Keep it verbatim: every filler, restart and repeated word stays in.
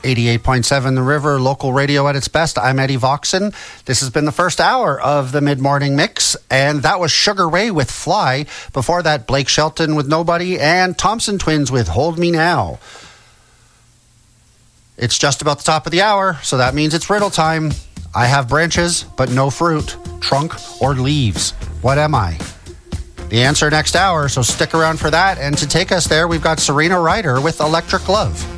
eighty-eight point seven The River, local radio at its best. I'm Eddie Voxon. This has been the first hour of the Mid-Morning Mix, and that was Sugar Ray with Fly. Before that, Blake Shelton with Nobody, and Thompson Twins with Hold Me Now. It's just about the top of the hour, so that means it's riddle time. I have branches, but no fruit, trunk, or leaves. What am I? The answer next hour, so stick around for that. And to take us there, we've got Serena Ryder with Electric Love.